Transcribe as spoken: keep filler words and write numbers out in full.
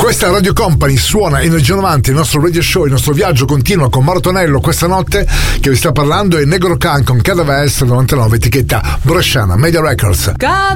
Questa è Radio Company, suona Energia novanta, il nostro radio show, il nostro viaggio continua con Mauro Tonello. Questa notte che vi sta parlando è Negro Khan con Cada Vest novantanove, etichetta bresciana Media Records.